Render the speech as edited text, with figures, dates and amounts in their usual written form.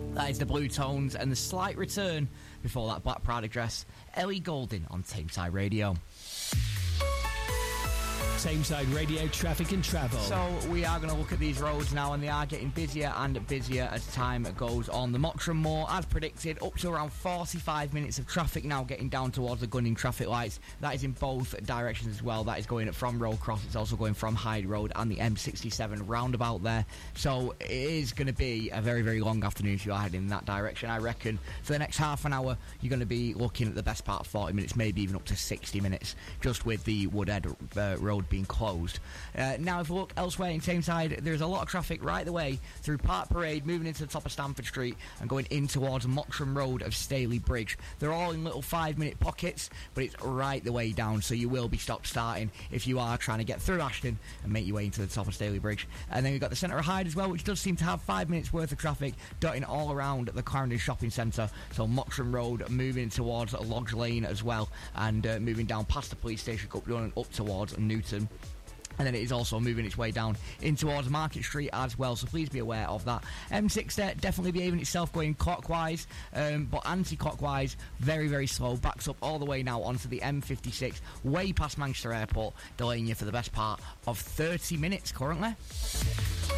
That is the Blue Tones and the slight return before that Black Prada dress. Ellie Goulding on Tameside Radio. Tameside Radio traffic and travel. So we are going to look at these roads now, and they are getting busier and busier as time goes on. The Mottram Moor, as predicted, up to around 45 minutes of traffic now getting down towards the Gunning traffic lights. That is in both directions as well. That is going from Road Cross. It's also going from Hyde Road and the M67 roundabout there. So it is going to be a very, very long afternoon if you are heading in that direction. I reckon for the next half an hour, you're going to be looking at the best part of 40 minutes, maybe even up to 60 minutes, just with the Woodhead Road being closed. Now, if we look elsewhere in Tameside, there's a lot of traffic right the way through Park Parade, moving into the top of Stamford Street and going in towards Mottram Road of Staley Bridge. They're all in little 5-minute pockets, but it's right the way down, so you will be stop-starting if you are trying to get through Ashton and make your way into the top of Staley Bridge. And then we've got the centre of Hyde as well, which does seem to have 5 minutes worth of traffic dotting all around the Clarendon Shopping Centre. So Mottram Road moving towards Lodge Lane as well, and moving down past the police station up towards Newton. And then it is also moving its way down in towards Market Street as well, so please be aware of that. M6 there, definitely behaving itself going clockwise, but anti-clockwise, very, very slow. Backs up all the way now onto the M56, way past Manchester Airport, delaying you for the best part of 30 minutes currently.